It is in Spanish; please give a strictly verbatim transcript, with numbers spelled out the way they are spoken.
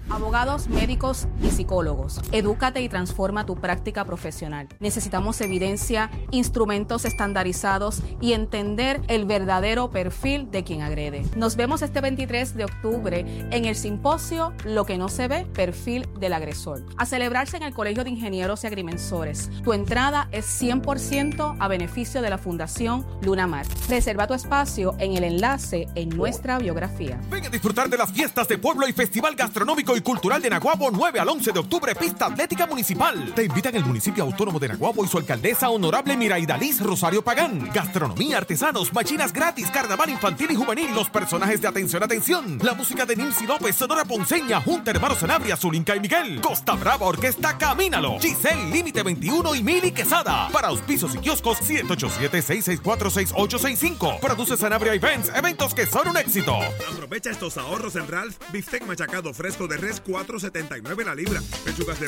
Abogados, médicos y psicólogos. Edúcate y transforma tu práctica profesional. Necesitamos evidencia, instrumentos estandarizados y entender el verdadero perfil de quien agrede. Nos vemos este veintitrés de octubre en el simposio Lo que no se ve, perfil del agresor. A celebrarse en el Colegio de Ingenieros y Agrimensores. Tu entrada es cien por ciento a beneficio de la Fundación Luna Mar. Reserva tu espacio en el enlace en nuestra biografía. Ven a disfrutar de las fiestas de pueblo y Festival Gastronómico y Cultural de Naguabo nueve al once de octubre, pista atlética municipal. Te invitan el municipio autónomo de Naguabo y su alcaldesa honorable Miraidaliz Rosario Pagán. Gastronomía, artesanos, machinas gratis, carnaval infantil y juvenil, los personajes de Atención Atención, la música de Nimsi López, Sonora Ponceña, Junta Hermanos Sanabria, Zulinka y Miguel, Costa Brava Orquesta Camínalo, Giselle Límite veintiuno y Mili Quesada. Para auspicios y kioscos siete ocho siete, seis seis cuatro, seis ocho seis cinco. Produce Sanabria Events, eventos que son un éxito. Aprovecha estos ahorros en Ralph. Bistec machacado fresco de res cuatro setenta y nueve la libra. Pechugas de